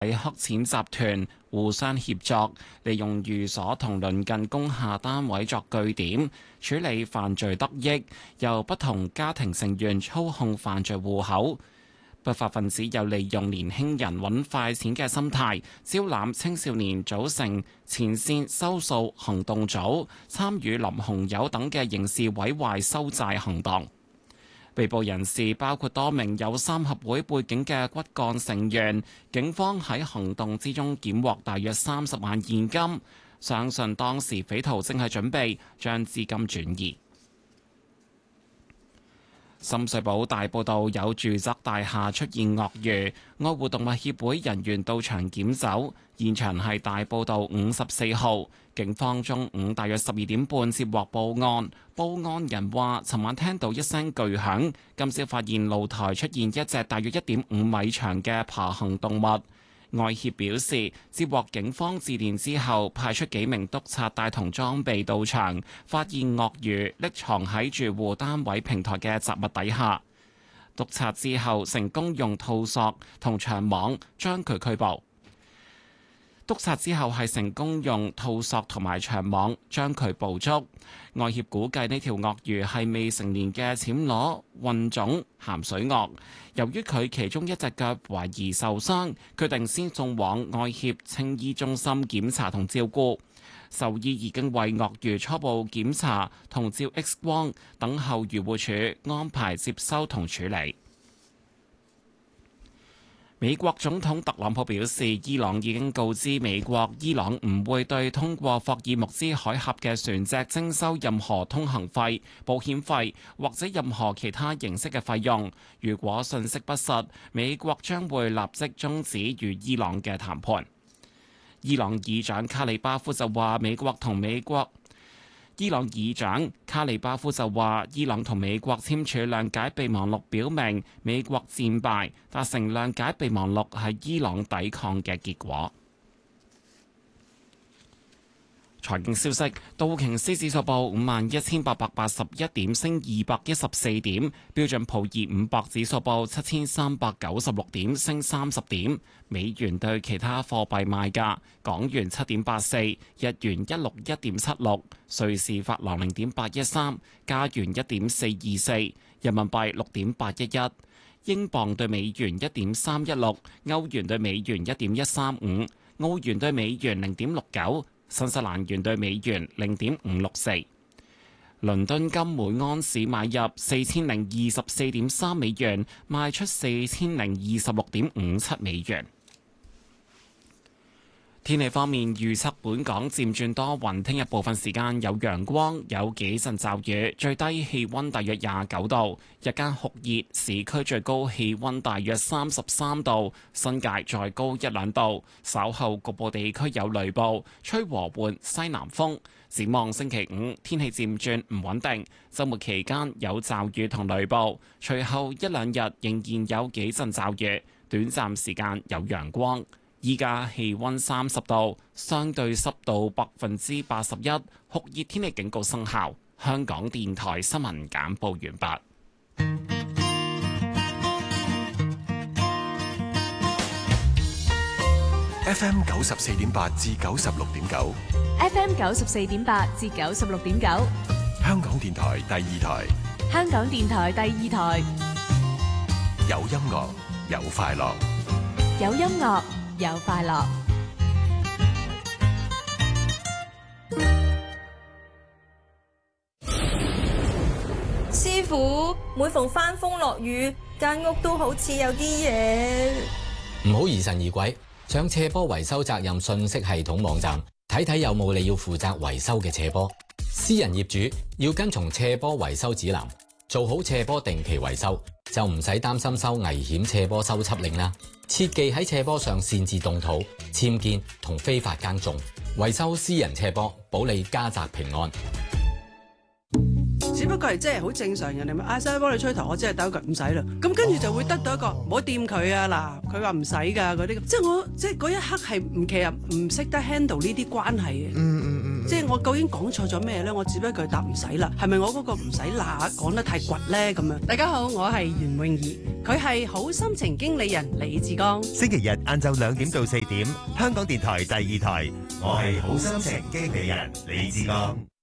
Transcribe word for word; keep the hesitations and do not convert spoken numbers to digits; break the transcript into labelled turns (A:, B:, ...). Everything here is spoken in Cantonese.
A: 喺黑錢集團互相協作，利用寓所同鄰近工廈單位作據點，處理犯罪得益，由不同家庭成員操控犯罪戶口。不法分子又利用年輕人揾快錢嘅心態，招攬青少年組成前線收數行動組，參與林洪友等嘅刑事毀壞收債行動。被捕人士包括多名有三合會背景嘅骨幹成員，警方喺行動之中檢獲大約三十萬現金，相信當時匪徒正係準備將資金轉移。深水埗大埔道有住宅大廈出現鱷魚，愛護動物協會人員到場檢走，現場係大埔道五十四號。警方中午大約十二點半接獲報案，報案人話尋晚聽到一聲巨響，今朝發現露台出現一隻大約一點五米長嘅爬行動物。外協表示，接獲警方致電之後，派出幾名督察帶同裝備到場，發現鱷魚匿藏喺住戶單位平台嘅雜物底下。督察之後成功用套索同長網將佢拘捕。督察之後係成功用套索同埋長網將佢捕捉。外協估計呢條鱷魚係未成年嘅暹羅混種鹹水鱷，由於佢其中一隻腳懷疑受傷，決定先送往外協青衣中心檢查同照顧。獸醫已經為鱷魚初步檢查同照 X 光，等候漁護署安排接收同處理。美國總統特朗普表示，伊朗已經告知美國，伊朗唔會對通過霍爾木茲海峽嘅船隻徵收任何通行費、保險費或者任何其他形式嘅費用。如果信息不實，美國將會立即終止與伊朗嘅談判。伊朗議長卡里巴夫就話，美國同美國伊朗議長卡里巴夫就話，伊朗同美國簽署諒解備忘錄，表明美國戰敗，達成諒解備忘錄係伊朗抵抗嘅結果。財經消息，道瓊斯指數報五萬一千八百八十一點，升二百一十四點；標準普爾五百指數報七千三百九十六點，升三十點。美元對其他貨幣賣價：港元七點八四，日元一六一點七六，瑞士法郎零點八一三，加元一點四二四，人民幣六點八一一，英鎊對美元一點三一六，歐元對美元一點一三五，澳元對美元零點六九。新西蘭元對美元零點五六四，倫敦金每安士買入四千零二十四點三美元，賣出四千零二十六點五七美元。天氣方面，預測本港漸轉多雲，聽日部分時間有陽光，有幾陣驟雨，最低氣溫大約廿九度，日間酷熱，市區最高氣溫大約三十三度，新界再高一兩度。稍後局部地區有雷暴，吹和緩西南風。展望星期五，天氣漸轉唔穩定，週末期間有驟雨同雷暴，隨後一兩日仍然有幾陣驟雨，短暫時間有陽光。依家氣溫三十度，相對濕度百分之八十一，酷熱天氣警告生效。香港電台新聞簡報完畢。
B: F M 九十四點八至九十六點九
C: ，F M 九十四點八至九十六點九，
B: 香港電台第二台，
C: 香港電台第二台，
B: 有音樂，有快樂，
C: 有音樂。有快樂，
D: 師傅，每逢翻風落雨，間屋都好似有啲嘢。
E: 唔好疑神疑鬼，上斜坡維修責任信息系統網站睇睇有冇你要負責維修嘅斜坡。私人業主要跟從斜坡維修指南，做好斜坡定期維修，就唔使擔心收危險斜坡修葺令啦。切忌喺斜坡上擅自動土、僭建同非法耕種，維修私人斜坡，保你家宅平安。
F: 只不過係真係好正常，人哋咪嗌晒幫你吹頭，我真係兜句唔使啦。咁跟住就會得到一個唔好掂佢啊！嗱，佢話唔使㗎嗰啲，即係我即係嗰一刻係唔其實唔識得 handle 呢啲關係嘅。
G: 嗯嗯嗯。
F: 即係我究竟講錯咗咩咧？我只不過答唔使啦，係咪我嗰個唔使啦講得太倔咧咁樣？大家好，我係袁詠儀，佢係好心情經理人李志剛。
G: 星期日晏晝兩點到四點，香港電台第二台，我係好心情經理人李志剛。